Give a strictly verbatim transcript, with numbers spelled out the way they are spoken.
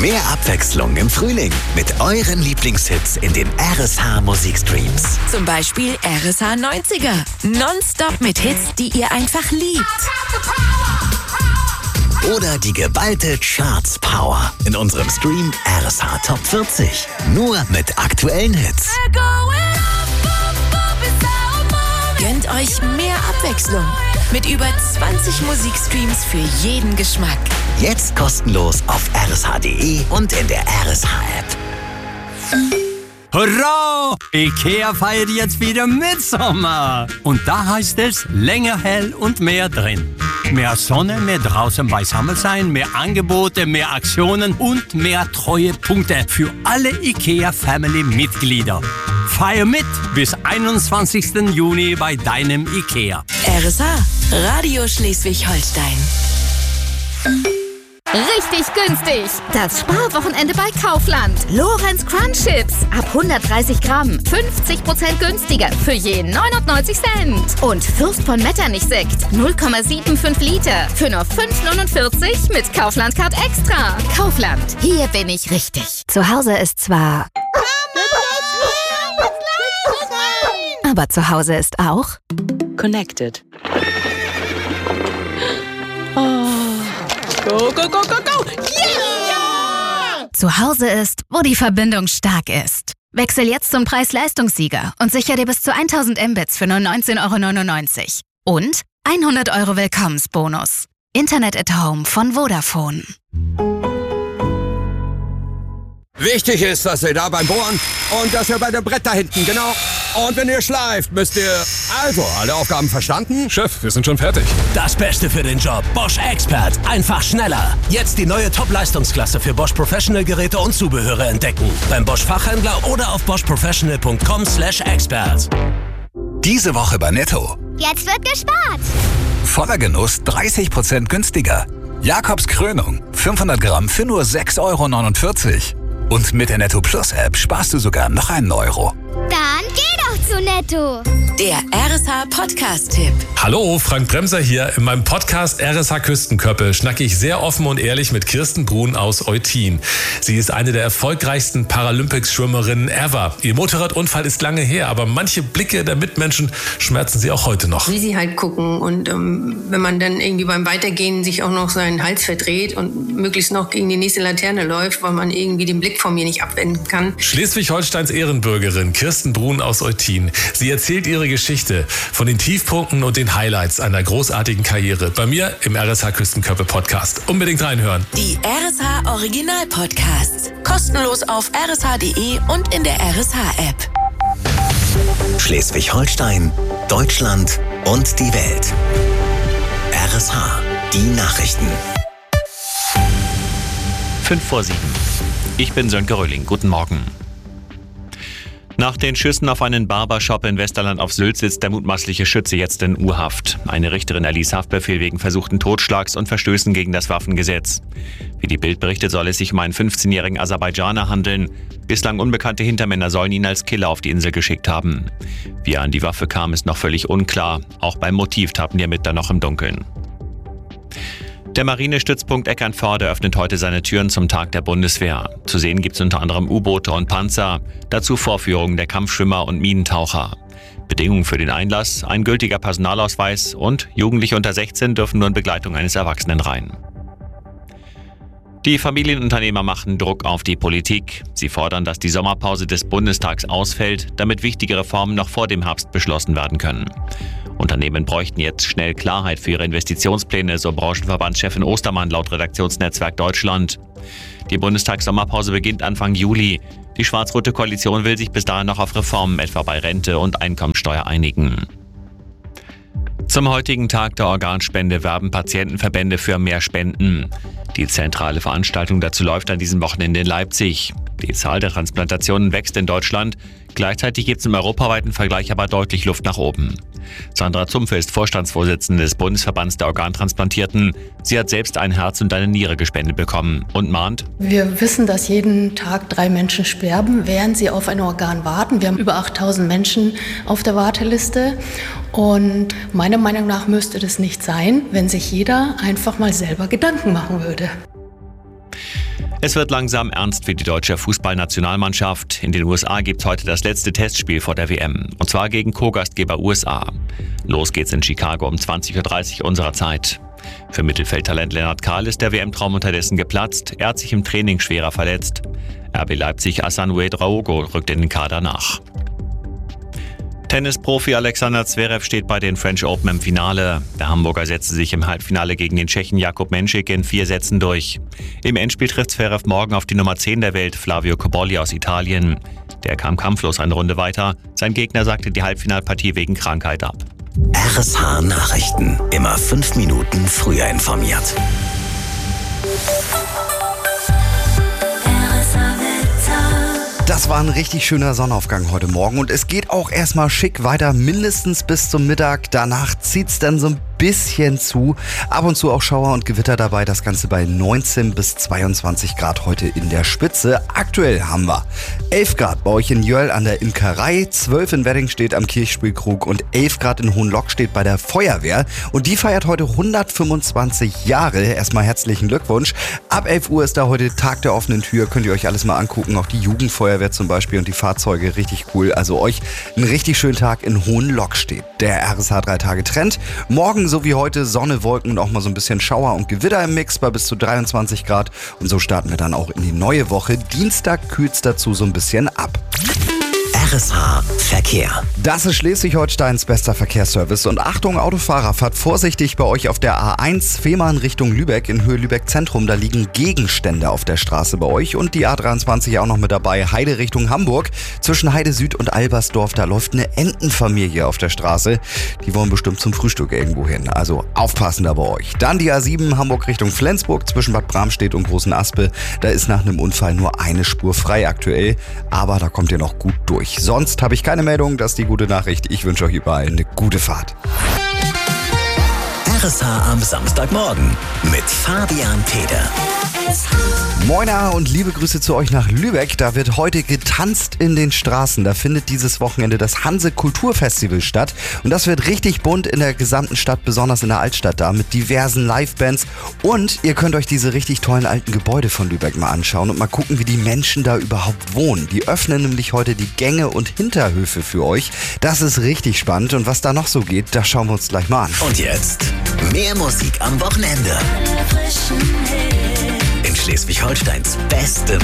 Mehr Abwechslung im Frühling mit euren Lieblingshits in den R S H Musikstreams. Zum Beispiel R S H neunziger. Nonstop mit Hits, die ihr einfach liebt. Oder die geballte Charts Power in unserem Stream R S H Top vierzig. Nur mit aktuellen Hits. Gönnt euch mehr Abwechslung mit über zwanzig Musikstreams für jeden Geschmack. Jetzt kostenlos auf r s h punkt d e und in der R S H-App. Hurra! IKEA feiert jetzt wieder Mitsommer. Und da heißt es länger hell und mehr drin. Mehr Sonne, mehr draußen beisammen sein, mehr Angebote, mehr Aktionen und mehr Treuepunkte für alle IKEA-Family-Mitglieder. Feier mit bis einundzwanzigsten Juni bei deinem IKEA. R S H, Radio Schleswig-Holstein. Richtig günstig. Das Sparwochenende bei Kaufland. Lorenz Crunch Chips. Ab hundertdreißig Gramm. fünfzig Prozent günstiger. Für je neunundneunzig Cent. Und Fürst von Metternich Sekt. null Komma fünfundsiebzig Liter. Für nur fünf neunundvierzig mit Kaufland Card Extra. Kaufland. Hier bin ich richtig. Zu Hause ist zwar... Aber zu Hause ist auch... Connected. Oh. Go, go, go, go, go! Yeah! Zu Hause ist, wo die Verbindung stark ist. Wechsel jetzt zum Preis-Leistungssieger und sichere dir bis zu tausend Mbits für nur neunzehn Euro neunundneunzig. Und hundert Euro Willkommensbonus. Internet at Home von Vodafone. Wichtig ist, dass ihr da beim Bohren und dass ihr bei dem Brett da hinten, genau. Und wenn ihr schleift, müsst ihr... Also, alle Aufgaben verstanden? Chef, wir sind schon fertig. Das Beste für den Job. Bosch Expert. Einfach schneller. Jetzt die neue Top-Leistungsklasse für Bosch Professional-Geräte und Zubehöre entdecken. Beim Bosch-Fachhändler oder auf bosch professional punkt com slash expert. Diese Woche bei Netto. Jetzt wird gespart. Voller Genuss dreißig Prozent günstiger. Jakobs Krönung. fünfhundert Gramm für nur sechs Euro neunundvierzig. Und mit der Netto Plus App sparst du sogar noch einen Euro. Dann geh doch zu Netto. Der R S H Podcast-Tipp. Hallo, Frank Bremser hier. In meinem Podcast R S H Küstenköppe schnacke ich sehr offen und ehrlich mit Kirsten Brun aus Eutin. Sie ist eine der erfolgreichsten Paralympics-Schwimmerinnen ever. Ihr Motorradunfall ist lange her, aber manche Blicke der Mitmenschen schmerzen sie auch heute noch. Wie sie halt gucken und ähm, wenn man dann irgendwie beim Weitergehen sich auch noch seinen Hals verdreht und möglichst noch gegen die nächste Laterne läuft, weil man irgendwie den Blick von mir nicht abwenden kann. Schleswig-Holsteins Ehrenbürgerin Kirsten Brun aus Eutin. Sie erzählt ihre Geschichte von den Tiefpunkten und den Highlights einer großartigen Karriere. Bei mir im R S H Küstenköppe Podcast. Unbedingt reinhören. Die R S H Original Podcasts. Kostenlos auf r s h punkt d e und in der R S H App. Schleswig-Holstein, Deutschland und die Welt. R S H, die Nachrichten. Fünf vor sieben. Ich bin Sönke Röhling. Guten Morgen. Nach den Schüssen auf einen Barbershop in Westerland auf Sylt sitzt der mutmaßliche Schütze jetzt in U-Haft. Eine Richterin erließ Haftbefehl wegen versuchten Totschlags und Verstößen gegen das Waffengesetz. Wie die Bild berichtet, soll es sich um einen fünfzehnjährigen Aserbaidschaner handeln. Bislang unbekannte Hintermänner sollen ihn als Killer auf die Insel geschickt haben. Wie er an die Waffe kam, ist noch völlig unklar. Auch beim Motiv tappen die Ermittler noch im Dunkeln. Der Marinestützpunkt Eckernförde öffnet heute seine Türen zum Tag der Bundeswehr. Zu sehen gibt es unter anderem U-Boote und Panzer, dazu Vorführungen der Kampfschwimmer und Minentaucher. Bedingungen für den Einlass, ein gültiger Personalausweis und Jugendliche unter sechzehn dürfen nur in Begleitung eines Erwachsenen rein. Die Familienunternehmer machen Druck auf die Politik. Sie fordern, dass die Sommerpause des Bundestags ausfällt, damit wichtige Reformen noch vor dem Herbst beschlossen werden können. Unternehmen bräuchten jetzt schnell Klarheit für ihre Investitionspläne, so Branchenverbandschefin Ostermann laut Redaktionsnetzwerk Deutschland. Die Bundestagssommerpause beginnt Anfang Juli. Die schwarz-rote Koalition will sich bis dahin noch auf Reformen, etwa bei Rente und Einkommensteuer, einigen. Zum heutigen Tag der Organspende werben Patientenverbände für mehr Spenden. Die zentrale Veranstaltung dazu läuft an diesem Wochenende in Leipzig. Die Zahl der Transplantationen wächst in Deutschland. Gleichzeitig gibt es im europaweiten Vergleich aber deutlich Luft nach oben. Sandra Zumpfe ist Vorstandsvorsitzende des Bundesverbands der Organtransplantierten. Sie hat selbst ein Herz und eine Niere gespendet bekommen und mahnt: Wir wissen, dass jeden Tag drei Menschen sterben, während sie auf ein Organ warten. Wir haben über achttausend Menschen auf der Warteliste. Und meiner Meinung nach müsste das nicht sein, wenn sich jeder einfach mal selber Gedanken machen würde. Es wird langsam ernst für die deutsche Fußballnationalmannschaft. In den U S A gibt es heute das letzte Testspiel vor der W M. Und zwar gegen Co-Gastgeber U S A. Los geht's in Chicago um zwanzig Uhr dreißig unserer Zeit. Für Mittelfeldtalent Lennart Kahl ist der W M-Traum unterdessen geplatzt. Er hat sich im Training schwerer verletzt. R B Leipzig Assan Ouedraogo rückt in den Kader nach. Tennisprofi Alexander Zverev steht bei den French Open im Finale. Der Hamburger setzte sich im Halbfinale gegen den Tschechen Jakub Menšík in vier Sätzen durch. Im Endspiel trifft Zverev morgen auf die Nummer zehn der Welt, Flavio Cobolli aus Italien. Der kam kampflos eine Runde weiter. Sein Gegner sagte die Halbfinalpartie wegen Krankheit ab. R S H Nachrichten. Immer fünf Minuten früher informiert. Das war ein richtig schöner Sonnenaufgang heute Morgen und es geht auch erstmal schick weiter, mindestens bis zum Mittag. Danach zieht's dann so ein bisschen zu. Ab und zu auch Schauer und Gewitter dabei. Das Ganze bei neunzehn bis zweiundzwanzig Grad heute in der Spitze. Aktuell haben wir elf Grad bei euch in Jöll an der Imkerei, zwölf in Wedding steht am Kirchspielkrug und elf Grad in Hohenlock steht bei der Feuerwehr. Und die feiert heute hundertfünfundzwanzig Jahre. Erstmal herzlichen Glückwunsch. Ab elf Uhr ist da heute Tag der offenen Tür. Könnt ihr euch alles mal angucken. Auch die Jugendfeuerwehr zum Beispiel und die Fahrzeuge. Richtig cool. Also euch einen richtig schönen Tag in Hohenlock steht. Der R S H drei Tage Trend. Morgen so wie heute Sonne, Wolken und auch mal so ein bisschen Schauer und Gewitter im Mix bei bis zu dreiundzwanzig Grad. Und so starten wir dann auch in die neue Woche. Dienstag kühlt's dazu so ein bisschen ab. R S H Verkehr. Das ist Schleswig-Holsteins bester Verkehrsservice. Und Achtung, Autofahrer, fahrt vorsichtig bei euch auf der A eins Fehmarn Richtung Lübeck in Höhe Lübeck Zentrum. Da liegen Gegenstände auf der Straße bei euch. Und die A dreiundzwanzig auch noch mit dabei. Heide Richtung Hamburg. Zwischen Heide Süd und Albersdorf, da läuft eine Entenfamilie auf der Straße. Die wollen bestimmt zum Frühstück irgendwo hin. Also aufpassen da bei euch. Dann die A sieben Hamburg Richtung Flensburg zwischen Bad Bramstedt und Großen Aspe. Da ist nach einem Unfall nur eine Spur frei aktuell. Aber da kommt ihr noch gut durch. Sonst habe ich keine Meldung, das ist die gute Nachricht. Ich wünsche euch überall eine gute Fahrt. R S H am Samstagmorgen mit Fabian Feder. Moina und liebe Grüße zu euch nach Lübeck. Da wird heute getanzt in den Straßen. Da findet dieses Wochenende das Hanse Kulturfestival statt. Und das wird richtig bunt in der gesamten Stadt, besonders in der Altstadt da, mit diversen Livebands. Und ihr könnt euch diese richtig tollen alten Gebäude von Lübeck mal anschauen und mal gucken, wie die Menschen da überhaupt wohnen. Die öffnen nämlich heute die Gänge und Hinterhöfe für euch. Das ist richtig spannend. Und was da noch so geht, das schauen wir uns gleich mal an. Und jetzt mehr Musik am Wochenende. In Schleswig-Holsteins beste